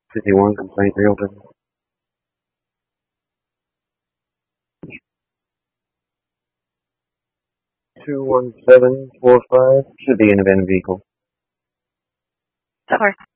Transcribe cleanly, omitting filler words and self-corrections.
51 complaint reopened. 21745 should be an abandoned vehicle. Of course.